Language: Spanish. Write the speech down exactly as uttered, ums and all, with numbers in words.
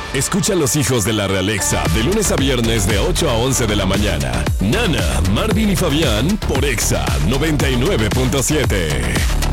Escucha a los hijos de la Realexa de lunes a viernes de ocho a once de la mañana. Nana, Marvin y Fabián por Exa noventa y nueve punto siete.